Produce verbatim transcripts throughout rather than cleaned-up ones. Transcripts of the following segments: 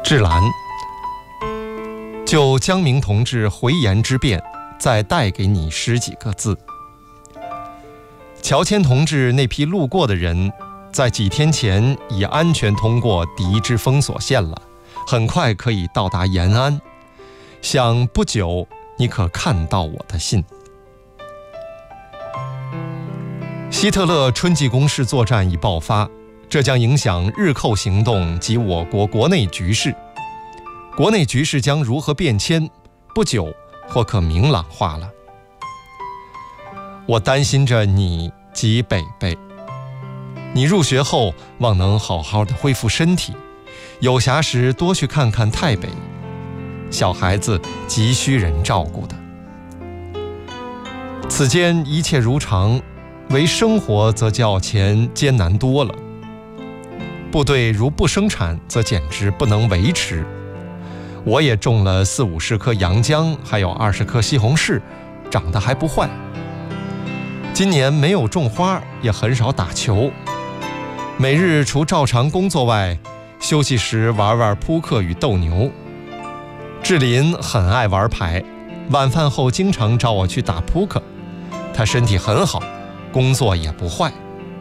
致兰，就江明同志回言之辩，再带给你十几个字。乔迁同志那批路过的人，在几天前已安全通过敌之封锁线了，很快可以到达延安。想不久你可看到我的信。希特勒春季攻势作战已爆发，这将影响日寇行动及我国国内局势。国内局势将如何变迁，不久或可明朗化了。我担心着你及北北，你入学后望能好好的恢复身体，有暇时多去看看太北，小孩子急需人照顾的。此间一切如常，唯生活则较前艰难多了。部队如不生产，则简直不能维持。我也种了四五十棵洋姜，还有二十棵西红柿，长得还不坏。今年没有种花，也很少打球。每日除照常工作外，休息时玩玩扑克与斗牛。志林很爱玩牌，晚饭后经常找我去打扑克。他身体很好，工作也不坏。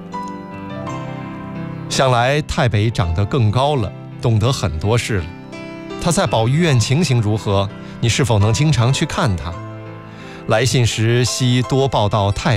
想来太北长得更高了，懂得很多事了。他在保育院情形如何？你是否能经常去看他？来信时希多报道太